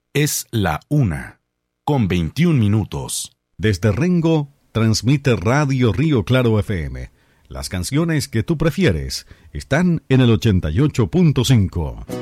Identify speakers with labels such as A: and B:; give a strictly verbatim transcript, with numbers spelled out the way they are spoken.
A: Es la una, con veintiún minutos.
B: Desde Rengo, transmite Radio Río Claro F M. Las canciones que tú prefieres están en el ochenta y ocho punto cinco.